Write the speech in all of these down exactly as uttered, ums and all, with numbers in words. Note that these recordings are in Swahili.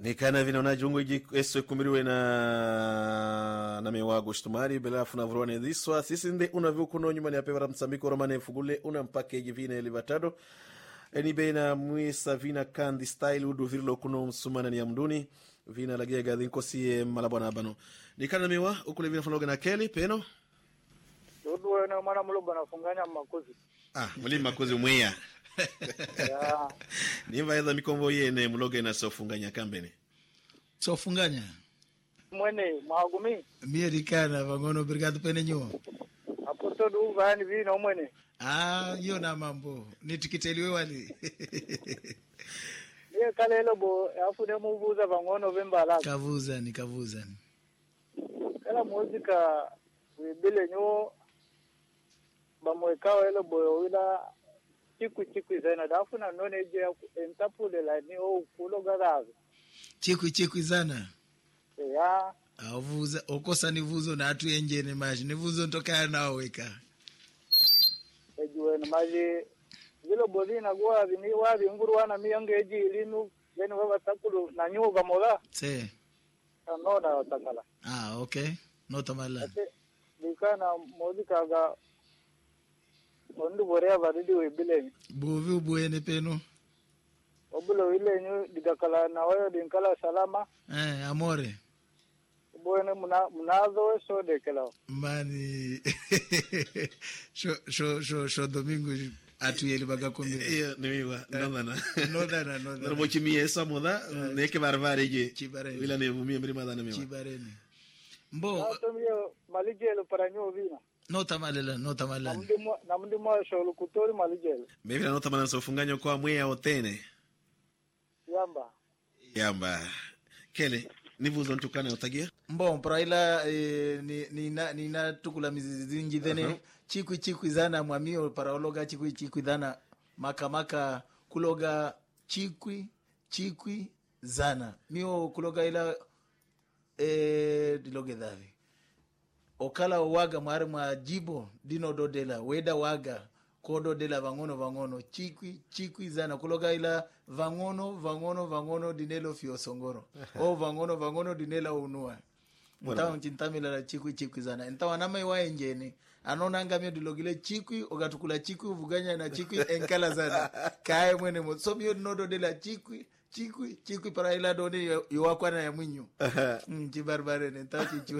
Nikana vina unajungu iji eswe kumiriwe na na mewago shtumari bela funa vrone dhiswa sisi nde unaviu kuno nyuma ni apevara msambiko romane fugule una mpake jivina elevatado eni beina mwisa vina kandi style udu virlo kuno msumana ni ya mduni vina lagia gadhi nkosi malabwana abano nikana mewa ukule vina funoga na keli peno udu wena umana muluba na funganya makuzi ah muli makuzi umweya ya nimba edha mikombo yene muloge na sofunganya kambene sofunganya mwene maagumi mierikana vangono brigade pene nyo hapo todo vani vino mwene ah yo na mambo nitikiteliwe wali ye kalelo bo afu ne muvuza vangono vembala kavuza ni kavuza ni kala muzika bile nyo bamwekao elo boyo wila chiku chiku zana dafu na none je entapule la ni o kulo garazo chiku chiku zana ya avuza okosa nivuzo na atu enjene maji nivuzo ntoka na weka ejuwe na maji zilo bodina gwa bini wa binguru wana miyange eji ilinu yene wa takulu na nyuga mola se no na takala ah okay no tamala dikana muzika ga ondu borea badidi we bile bovi ubuene peno obulo ile nyu didakala na wayo dinkala salama eh amore boene muna munazo so de kala mani sho sho sho sho domingo atu yeli baga kumbi iyo niwa nodana nodana nodana mochi miesa moda neke barvare je Chibarene. vila ne mumi mbri madana mewa chibarene mbo atomio malijelo para nyu vina no tamalela no tamalela namdimo namdimo sholo kutori malijelo bevila nota mana sofunganya kwa mweya otene yamba yamba kele nivuzo ntukana otagia mbo praila eh, ni nina nina tukula mizizinji dhene uh-huh. chiku chiku zana mwamio paraologa chiku chiku dhana maka maka kuloga chiku chiku zana mio kuloga ila eh diloge dhavi okala waga mware mwa jibo dino dodela weda waga kodo dela vangono vangono chikwi chikwi zana kuloga ila vangono vangono vangono dinelo fio songoro o vangono vangono dinela unua mtawo ntintamila la chikwi chikwi zana entawa nama iwa enjeni anona ngamio dilogile chikwi ogatukula chikwi uvuganya na chikwi enkala zana kae mwene mo so mio nodo dela chikwi chikwi chikwi para ila doni iwakwana ya mwinyu mm, chibarbare nentawo chichwe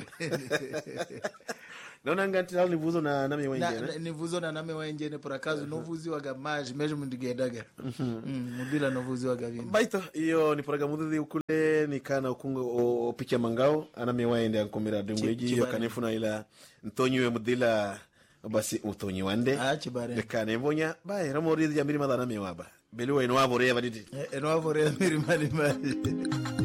naona ngati hali nivuzo na nami wenjene na nivuzo na nami wenjene por acaso no vuzi waga maji mesmo ndigedaga mm mudila no vuzi waga vini baito iyo ni programu dhidi ukule ni kana ukungo opicha mangao anami waende ankomera dengweji iyo kanefuna ila ntonyo we mudila basi utonyi wande ah chibare de kanevonya bai ramori ya mbiri madana mewaba beliwa ino wabore ya badidi eno avore mbiri mali mali